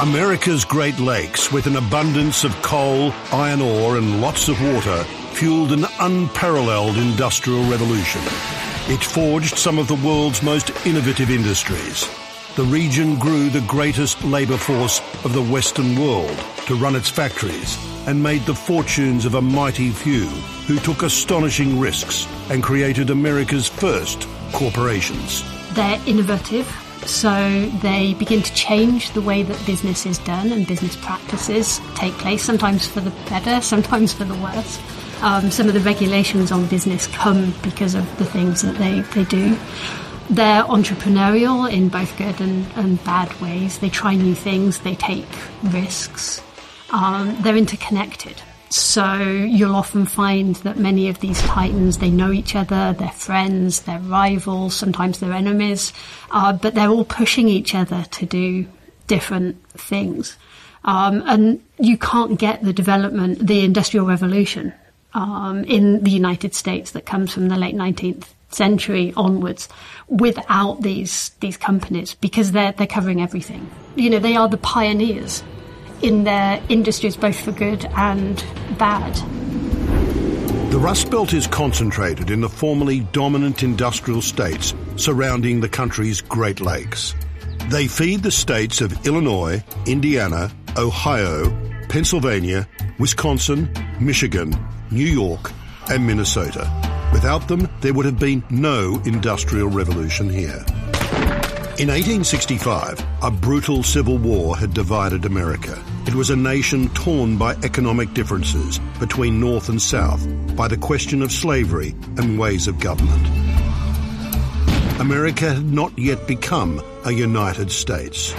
America's Great Lakes, with an abundance of coal, iron ore and lots of water, fueled an unparalleled industrial revolution. It forged some of the world's most innovative industries. The region grew the greatest labour force of the Western world to run its factories and made the fortunes of a mighty few who took astonishing risks and created America's first corporations. They're innovative, so they begin to change the way that business is done and business practices take place, sometimes for the better, sometimes for the worse. Some of the regulations on business come because of the things that they do. They're entrepreneurial in both good and bad ways. They try new things, they take risks. They're interconnected. So you'll often find that many of these titans, they know each other, they're friends, they're rivals, sometimes they're enemies, but they're all pushing each other to do different things. And you can't get the development, the Industrial Revolution in the United States that comes from the late 19th century onwards without these companies, because they're covering everything. You know, they are the pioneers in their industries, both for good and bad. The Rust Belt is concentrated in the formerly dominant industrial states surrounding the country's Great Lakes. They feed the states of Illinois, Indiana, Ohio, Pennsylvania, Wisconsin, Michigan, New York, and Minnesota. Without them, there would have been no industrial revolution here. In 1865, a brutal civil war had divided America. It was a nation torn by economic differences between North and South, by the question of slavery and ways of government. America had not yet become a United States.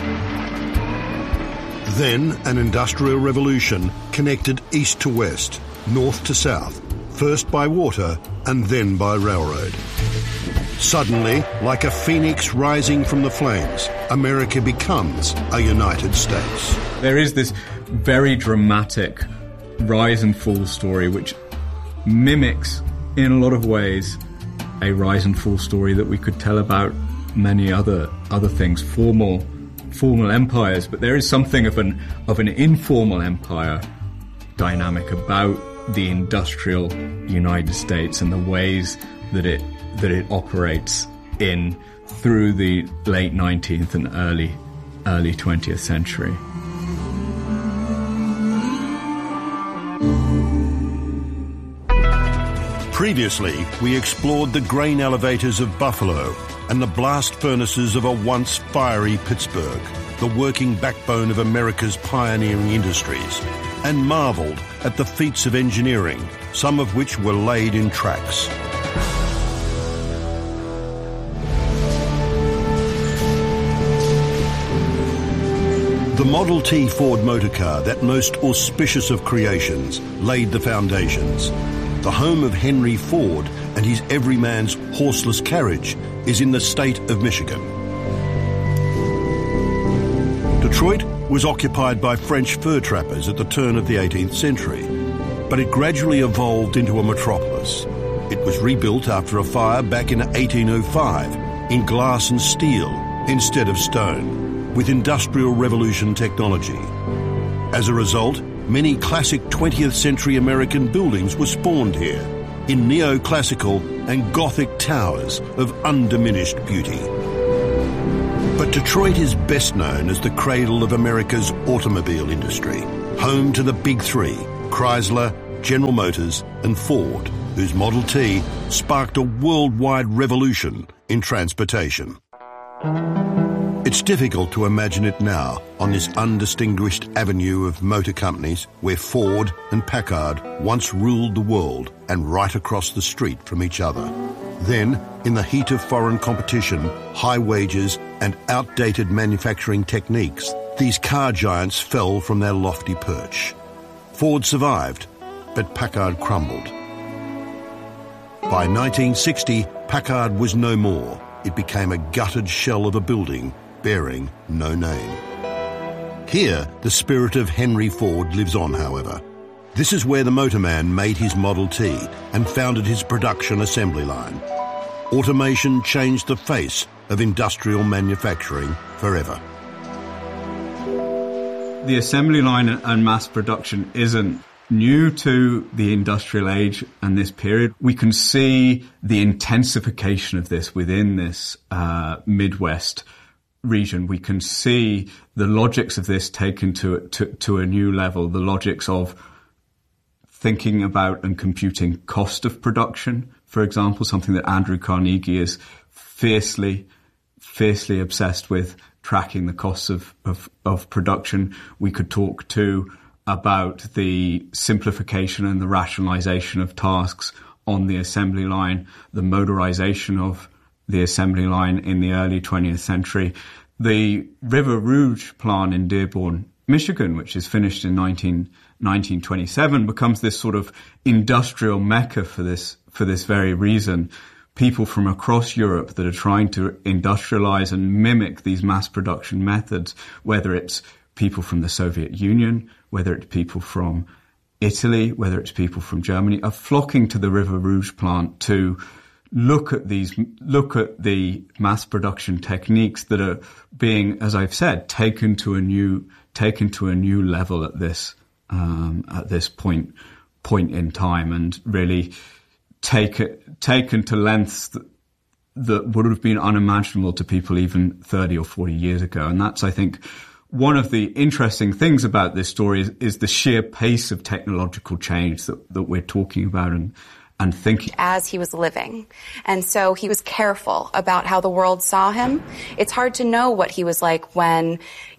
Then an industrial revolution connected east to west, north to south, first by water and then by railroad. Suddenly, like a phoenix rising from the flames, America becomes a United States. There is this very dramatic rise and fall story which mimics, in a lot of ways, a rise and fall story that we could tell about many other things, formal empires. But there is something of an informal empire dynamic about the industrial United States and the ways that it operates in through the late 19th and early 20th century. Previously, we explored the grain elevators of Buffalo and the blast furnaces of a once fiery Pittsburgh, the working backbone of America's pioneering industries, and marvelled at the feats of engineering, some of which were laid in tracks. The Model T Ford motor car, that most auspicious of creations, laid the foundations. The home of Henry Ford and his everyman's horseless carriage is in the state of Michigan. Detroit was occupied by French fur trappers at the turn of the 18th century, but it gradually evolved into a metropolis. It was rebuilt after a fire back in 1805 in glass and steel instead of stone, with Industrial Revolution technology. As a result, many classic 20th century American buildings were spawned here, in neoclassical and Gothic towers of undiminished beauty. But Detroit is best known as the cradle of America's automobile industry, home to the Big Three, Chrysler, General Motors and Ford, whose Model T sparked a worldwide revolution in transportation. It's difficult to imagine it now on this undistinguished avenue of motor companies where Ford and Packard once ruled the world and right across the street from each other. Then, in the heat of foreign competition, high wages and outdated manufacturing techniques, these car giants fell from their lofty perch. Ford survived, but Packard crumbled. By 1960, Packard was no more. It became a gutted shell of a building bearing no name. Here, the spirit of Henry Ford lives on, however. This is where the motorman made his Model T and founded his production assembly line. Automation changed the face of industrial manufacturing forever. The assembly line and mass production isn't new to the industrial age and this period. We can see the intensification of this within this Midwest region. We can see the logics of this taken to a new level, the logics of thinking about and computing cost of production, for example, something that Andrew Carnegie is fiercely obsessed with, tracking the costs of production. We could talk too about the simplification and the rationalization of tasks on the assembly line, the motorization of the assembly line in the early 20th century. The River Rouge plant in Dearborn, Michigan, which is finished in 1927, becomes this sort of industrial mecca for this very reason. People from across Europe that are trying to industrialize and mimic these mass production methods, whether it's people from the Soviet Union, whether it's people from Italy, whether it's people from Germany, are flocking to the River Rouge plant to look at the mass production techniques that are being, as I've said, taken to a new level at this point in time, and really taken to lengths that would have been unimaginable to people even 30 or 40 years ago. And that's, I think, one of the interesting things about this story is the sheer pace of technological change that we're talking about and thinking. As he was living. And so he was careful about how the world saw him. It's hard to know what he was like when,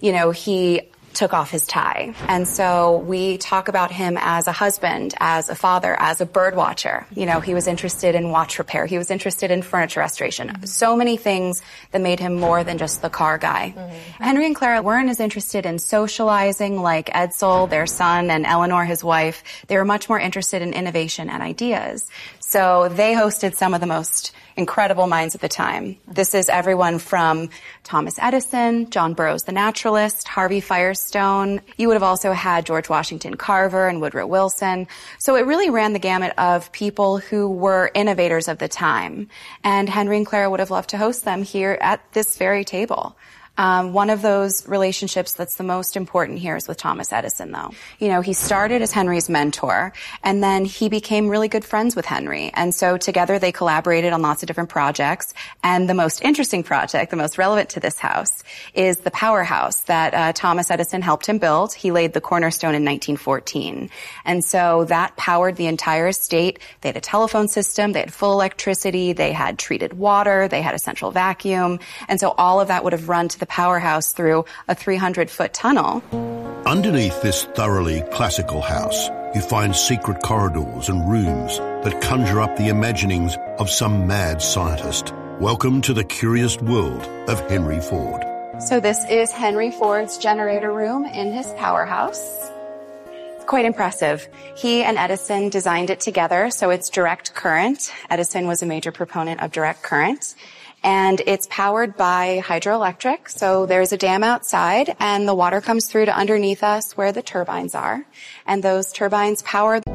he took off his tie. And so we talk about him as a husband, as a father, as a bird watcher. He was interested in watch repair. He was interested in furniture restoration. So many things that made him more than just the car guy. Mm-hmm. Henry and Clara weren't as interested in socializing like Edsel, their son, and Eleanor, his wife. They were much more interested in innovation and ideas. So they hosted some of the most incredible minds at the time. This is everyone from Thomas Edison, John Burroughs the naturalist, Harvey Firestone. You would have also had George Washington Carver and Woodrow Wilson. So it really ran the gamut of people who were innovators of the time. And Henry and Clara would have loved to host them here at this very table. One of those relationships that's the most important here is with Thomas Edison, though. He started as Henry's mentor, and then he became really good friends with Henry. And so together they collaborated on lots of different projects. And the most interesting project, the most relevant to this house, is the powerhouse that Thomas Edison helped him build. He laid the cornerstone in 1914. And so that powered the entire estate. They had a telephone system, they had full electricity, they had treated water, they had a central vacuum. And so all of that would have run to the powerhouse through a 300-foot tunnel. Underneath this thoroughly classical house, you find secret corridors and rooms that conjure up the imaginings of some mad scientist. Welcome to the curious world of Henry Ford. So this is Henry Ford's generator room in his powerhouse. It's quite impressive. He and Edison designed it together, so it's direct current. Edison was a major proponent of direct current. And it's powered by hydroelectric, so there's a dam outside, and the water comes through to underneath us where the turbines are. And those turbines power